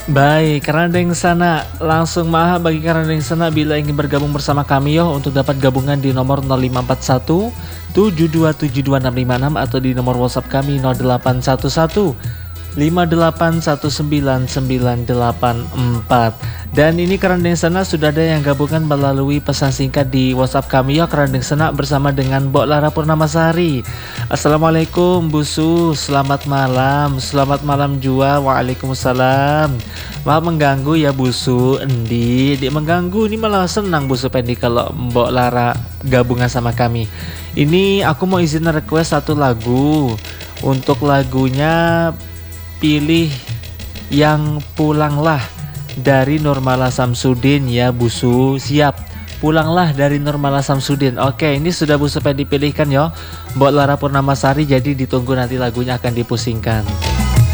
Baik, Kerandeng Sana, langsung maha bagi Kerandeng Sana bila ingin bergabung bersama kami yo untuk dapat gabungan di nomor 0541 7272656 atau di nomor WhatsApp kami 0811 58199984. Dan ini Kerandeng Sana sudah ada yang gabungan melalui pesan singkat di WhatsApp kami ya Kerandeng Sana bersama dengan Mbok Lara Purnamasari. Assalamualaikum Busu, selamat malam jua. Waalaikumsalam. Maaf mengganggu ya Busu. Endi dia mengganggu, ini malah senang Busu Pendi kalau Mbok Lara gabungan sama kami. Ini aku mau izin request satu lagu. Untuk lagunya pilih yang Pulanglah dari Nurmala Samsudin ya Busu. Siap, Pulanglah dari Nurmala Samsudin. Oke, ini sudah Busu Pendi dipilihkan yo Mbok Lara Purnamasari, jadi ditunggu nanti lagunya akan dipusingkan.